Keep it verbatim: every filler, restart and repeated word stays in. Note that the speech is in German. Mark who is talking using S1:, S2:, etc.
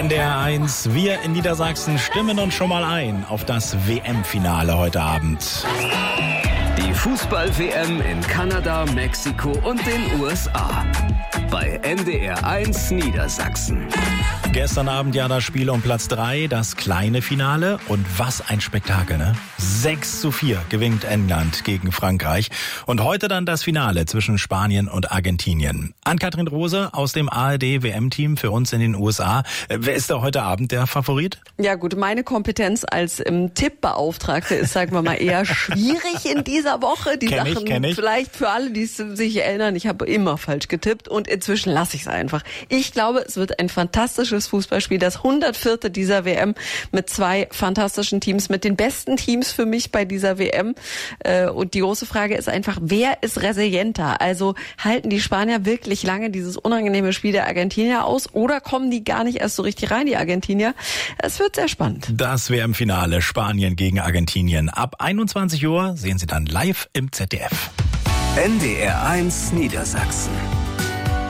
S1: N D R eins, wir in Niedersachsen stimmen uns schon mal ein auf das W M-Finale heute Abend.
S2: Die Fußball-W M in Kanada, Mexiko und den U S A. Bei N D R eins Niedersachsen.
S1: Gestern Abend ja das Spiel um Platz drei, das kleine Finale. Und was ein Spektakel, ne? sechs zu vier gewinnt England gegen Frankreich. Und heute dann das Finale zwischen Spanien und Argentinien. Ann-Kathrin Rose aus dem A R D-W M-Team für uns in den U S A. Wer ist da heute Abend der Favorit?
S3: Ja gut, meine Kompetenz als ähm, Tippbeauftragte ist, sagen wir mal, eher schwierig in dieser Woche. Die
S1: kenn
S3: Sachen
S1: ich, kenn ich.
S3: Vielleicht für alle, die sich erinnern, ich habe immer falsch getippt und inzwischen lasse ich es einfach. Ich glaube, es wird ein fantastisches Fußballspiel, das hundertvierte dieser W M mit zwei fantastischen Teams, mit den besten Teams für mich bei dieser W M. Und die große Frage ist einfach, wer ist resilienter? Also halten die Spanier wirklich lange dieses unangenehme Spiel der Argentinier aus oder kommen die gar nicht erst so richtig rein, die Argentinier? Es wird sehr spannend.
S1: Das W M-Finale Spanien gegen Argentinien. Ab einundzwanzig Uhr sehen Sie dann live im Z D F.
S2: N D R eins Niedersachsen.